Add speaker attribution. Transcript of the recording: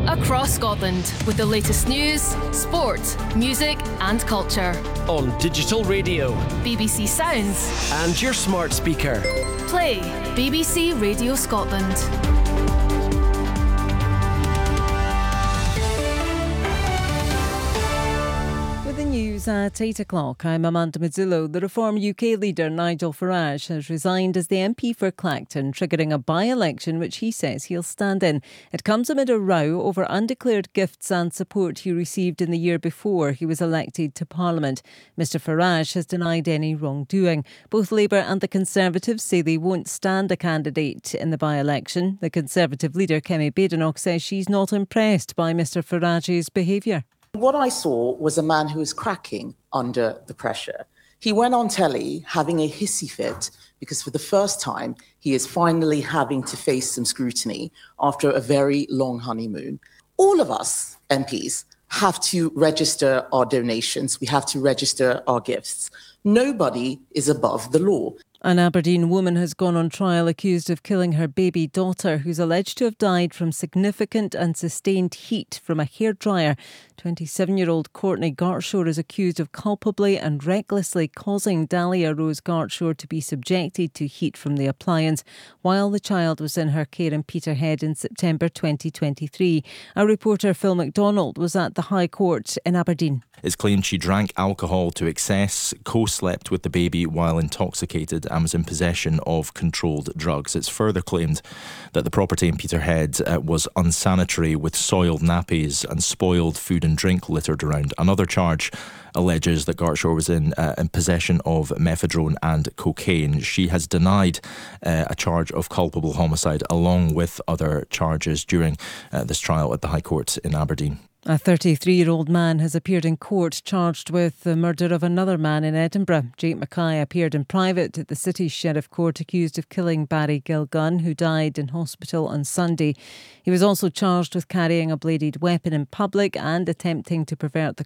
Speaker 1: across Scotland with the latest news, sport, music and culture.
Speaker 2: On digital radio,
Speaker 1: BBC Sounds
Speaker 2: and your smart speaker.
Speaker 1: Play BBC Radio Scotland.
Speaker 3: News at 8 o'clock. I'm Amanda Mazzillo. The Reform UK leader Nigel Farage has resigned as the MP for Clacton, triggering a by-election which he says he'll stand in. It comes amid a row over undeclared gifts and support he received in the year before he was elected to Parliament. Mr Farage has denied any wrongdoing. Both Labour and the Conservatives say they won't stand a candidate in the by-election. The Conservative leader, Kemi Badenoch, says she's not impressed by Mr Farage's behaviour.
Speaker 4: What I saw was a man who was cracking under the pressure. He went on telly having a hissy fit because for the first time he is finally having to face some scrutiny after a very long honeymoon. All of us MPs have to register our donations. We have to register our gifts. Nobody is above the law.
Speaker 3: An Aberdeen woman has gone on trial accused of killing her baby daughter, who's alleged to have died from significant and sustained heat from a hairdryer. 27-year-old Courtney Gartshore is accused of culpably and recklessly causing Dahlia Rose Gartshore to be subjected to heat from the appliance while the child was in her care in Peterhead in September 2023. Our reporter Phil McDonald was at the High Court in Aberdeen.
Speaker 5: It's claimed she drank alcohol to excess, co-slept with the baby while intoxicated and was in possession of controlled drugs. It's further claimed that the property in Peterhead was unsanitary, with soiled nappies and spoiled food and drink littered around. Another charge alleges that Gartshore was in possession of mephedrone and cocaine. She has denied a charge of culpable homicide along with other charges during this trial at the High Court in Aberdeen.
Speaker 3: A 33-year-old man has appeared in court charged with the murder of another man in Edinburgh. Jake Mackay appeared in private at the City Sheriff Court accused of killing Barry Gilgun, who died in hospital on Sunday. He was also charged with carrying a bladed weapon in public and attempting to pervert the